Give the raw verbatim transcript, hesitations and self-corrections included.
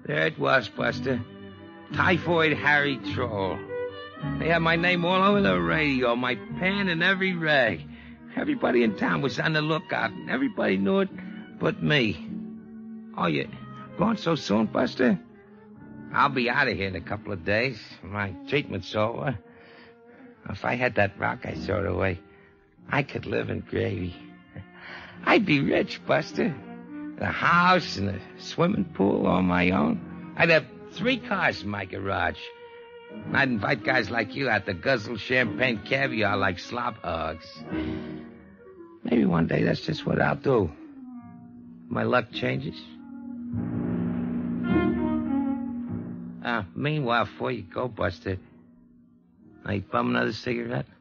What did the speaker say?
There it was, Buster. Typhoid Harry Troll. They had my name all over the radio, my pan in every rag. Everybody in town was on the lookout, and everybody knew it but me. Oh, you going so soon, Buster? I'll be out of here in a couple of days. My treatment's over. If I had that rock I threw away, I could live in gravy. I'd be rich, Buster. A house and a swimming pool all my own. I'd have three cars in my garage. And I'd invite guys like you out to guzzle champagne caviar like slop hogs. Maybe one day that's just what I'll do. My luck changes. Uh, meanwhile, before you go, Buster, now you bum another cigarette?